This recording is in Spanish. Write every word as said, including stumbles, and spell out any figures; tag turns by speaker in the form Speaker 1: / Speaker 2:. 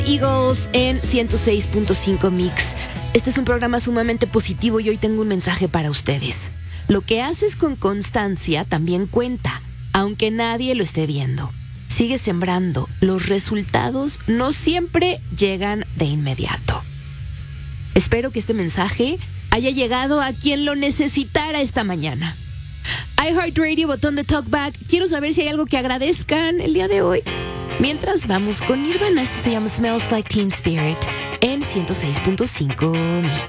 Speaker 1: Eagles en ciento seis punto cinco Mix. Este es un programa sumamente positivo y hoy tengo un mensaje para ustedes. Lo que haces con constancia también cuenta, aunque nadie lo esté viendo. Sigue sembrando. Los resultados no siempre llegan de inmediato. Espero que este mensaje haya llegado a quien lo necesitara esta mañana. iHeartRadio, botón de Talkback. Quiero saber si hay algo que agradezcan el día de hoy. Mientras vamos con Nirvana, esto se llama Smells Like Teen Spirit en ciento seis punto cinco Mix.